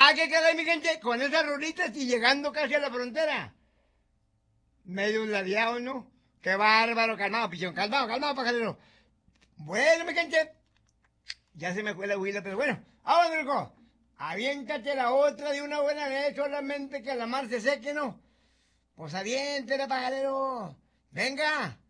qué caray, mi gente, con esas rolitas y llegando casi a la frontera. Medio ladeado, ¿no? Qué bárbaro, calmado, pichón, calmado, calmado, pajarero. Bueno, mi gente, ya se me fue la huila, pero bueno, vámonos, rico. Aviéntate la otra de una buena vez, solamente que la mar se seque, ¿no? Pues aviéntela, pajarero. Venga.